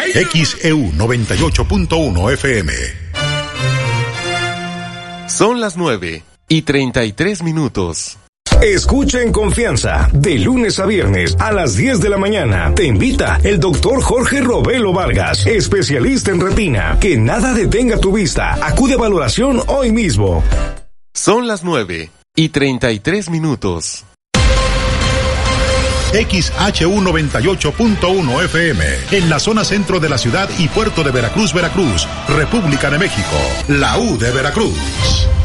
XEU 98.1 FM. Son las 9:33. Escucha en confianza, de lunes a viernes a las 10 de la mañana. Te invita el doctor Jorge Robelo Vargas, especialista en retina. Que nada detenga tu vista. Acude a valoración hoy mismo. Son las 9:33. XHU 98.1 FM, en la zona centro de la ciudad y puerto de Veracruz, Veracruz, República de México, la U de Veracruz.